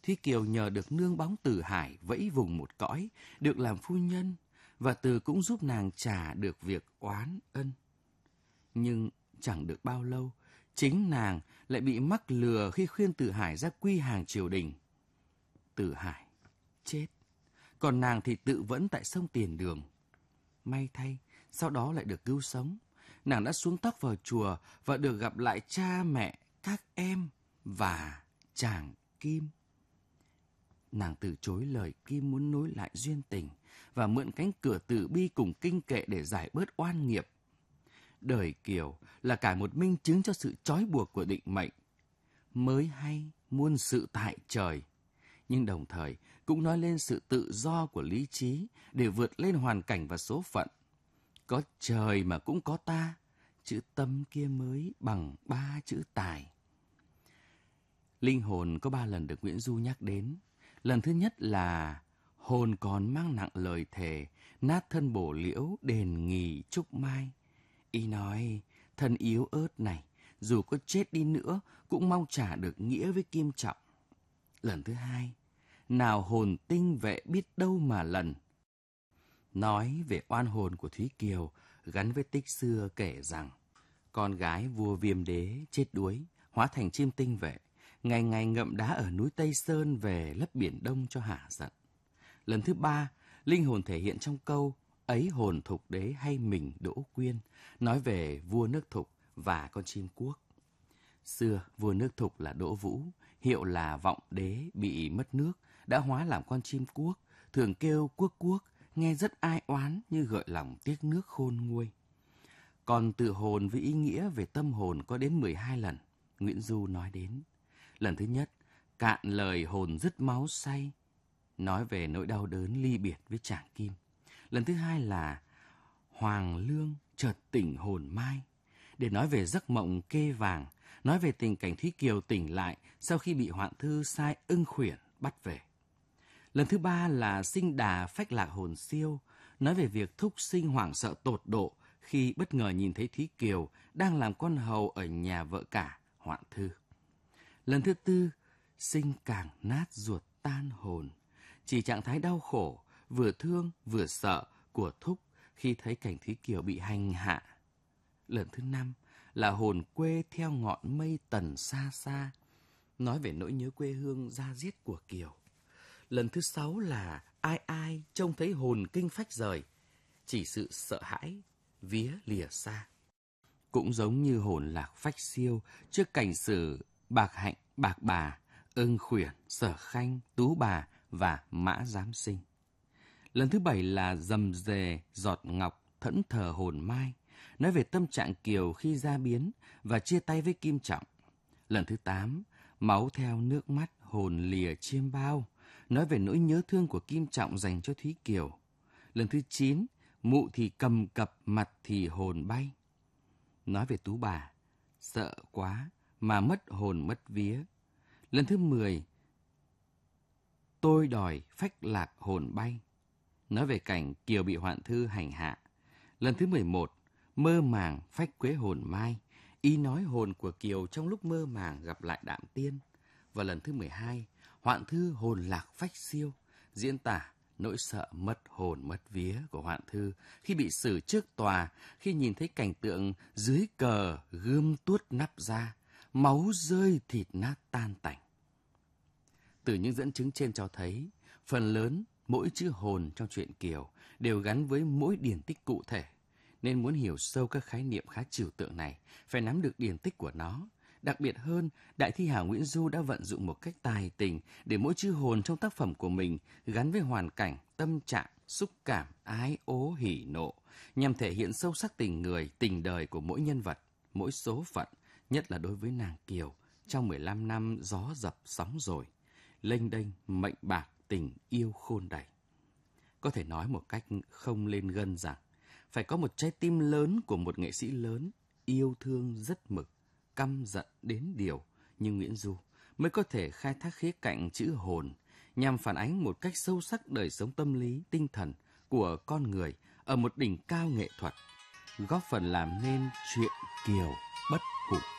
Thúy Kiều nhờ được nương bóng Từ Hải vẫy vùng một cõi, được làm phu nhân, và Từ cũng giúp nàng trả được việc oán ân. Nhưng chẳng được bao lâu, chính nàng lại bị mắc lừa khi khuyên Từ Hải ra quy hàng triều đình. Từ Hải chết, còn nàng thì tự vẫn tại sông Tiền Đường. May thay, sau đó lại được cứu sống. Nàng đã xuống tóc vào chùa và được gặp lại cha mẹ, các em và chàng Kim. Nàng từ chối lời Kim muốn nối lại duyên tình và mượn cánh cửa Từ Bi cùng kinh kệ để giải bớt oan nghiệp. Đời Kiều là cả một minh chứng cho sự trói buộc của định mệnh. Mới hay muôn sự tại trời, nhưng đồng thời cũng nói lên sự tự do của lý trí để vượt lên hoàn cảnh và số phận. Có trời mà cũng có ta, chữ tâm kia mới bằng 3 chữ tài. Linh hồn có 3 lần được Nguyễn Du nhắc đến. Lần thứ nhất là hồn còn mang nặng lời thề, nát thân bổ liễu đền nghỉ trúc mai. Ý nói, thân yếu ớt này, dù có chết đi nữa cũng mong trả được nghĩa với Kim Trọng. Lần thứ hai, nào hồn tinh vệ biết đâu mà lần. Nói về oan hồn của Thúy Kiều gắn với tích xưa kể rằng con gái vua Viêm Đế chết đuối, hóa thành chim tinh vệ, ngày ngày ngậm đá ở núi Tây Sơn về lấp biển Đông cho hả giận. Lần thứ ba, linh hồn thể hiện trong câu ấy hồn Thục Đế hay mình Đỗ Quyên, nói về vua nước Thục và con chim cuốc. Xưa, vua nước Thục là Đỗ Vũ, hiệu là Vọng Đế bị mất nước, đã hóa làm con chim cuốc, thường kêu cuốc cuốc, nghe rất ai oán như gợi lòng tiếc nước khôn nguôi. Còn từ hồn với ý nghĩa về tâm hồn có đến 12 lần, Nguyễn Du nói đến. Lần thứ nhất, cạn lời hồn dứt máu say, nói về nỗi đau đớn ly biệt với chàng Kim. Lần thứ hai là Hoàng Lương chợt tỉnh hồn mai, để nói về giấc mộng kê vàng, nói về tình cảnh Thúy Kiều tỉnh lại sau khi bị Hoạn Thư sai Ưng Khuyển bắt về. Lần thứ ba là Sinh Đà phách lạc hồn siêu, nói về việc Thúc Sinh hoảng sợ tột độ khi bất ngờ nhìn thấy Thúy Kiều đang làm con hầu ở nhà vợ cả Hoạn Thư. Lần thứ tư, Sinh càng nát ruột tan hồn, chỉ trạng thái đau khổ, vừa thương vừa sợ của Thúc khi thấy cảnh Thúy Kiều bị hành hạ. Lần thứ năm là hồn quê theo ngọn mây tần xa xa, nói về nỗi nhớ quê hương da diết của Kiều. Lần thứ sáu là ai ai trông thấy hồn kinh phách rời, chỉ sự sợ hãi vía lìa xa. Cũng giống như hồn lạc phách siêu trước cảnh sử Bạc Hạnh, Bạc Bà, Ưng Khuyển, Sở Khanh, Tú Bà và Mã Giám Sinh. Lần thứ bảy là Dầm Dề, Giọt Ngọc, thẫn thờ hồn mai, nói về tâm trạng Kiều khi ra biến và chia tay với Kim Trọng. Lần thứ 8, Máu theo nước mắt, hồn lìa chiêm bao, nói về nỗi nhớ thương của Kim Trọng dành cho Thúy Kiều. Lần thứ 9, Mụ thì cầm cập, mặt thì hồn bay, nói về Tú Bà, sợ quá mà mất hồn mất vía. Lần thứ 10, Tôi đòi phách lạc hồn bay, nói về cảnh Kiều bị Hoạn Thư hành hạ. Lần thứ 11, Mơ màng phách quế hồn mai, ý nói hồn của Kiều trong lúc mơ màng gặp lại Đạm Tiên. Và lần thứ 12, Hoạn Thư hồn lạc phách siêu, diễn tả nỗi sợ mất hồn mất vía của Hoạn Thư khi bị xử trước tòa, khi nhìn thấy cảnh tượng dưới cờ gươm tuốt nắp ra, máu rơi thịt nát tan tành. Từ những dẫn chứng trên cho thấy, phần lớn mỗi chữ hồn trong truyện Kiều đều gắn với mỗi điển tích cụ thể, nên muốn hiểu sâu các khái niệm khá trừu tượng này, phải nắm được điển tích của nó. Đặc biệt hơn, đại thi hảo Nguyễn Du đã vận dụng một cách tài tình để mỗi chữ hồn trong tác phẩm của mình gắn với hoàn cảnh, tâm trạng, xúc cảm, ái ố, hỉ nộ, nhằm thể hiện sâu sắc tình người, tình đời của mỗi nhân vật, mỗi số phận, nhất là đối với nàng Kiều, trong 15 năm gió dập sóng dồi, lênh đênh, mệnh bạc, tình yêu khôn đầy. Có thể nói một cách không lên gân rằng, phải có một trái tim lớn của một nghệ sĩ lớn, yêu thương rất mực, căm giận đến điều như Nguyễn Du, mới có thể khai thác khía cạnh chữ hồn, nhằm phản ánh một cách sâu sắc đời sống tâm lý, tinh thần của con người ở một đỉnh cao nghệ thuật, góp phần làm nên truyện Kiều bất hủ.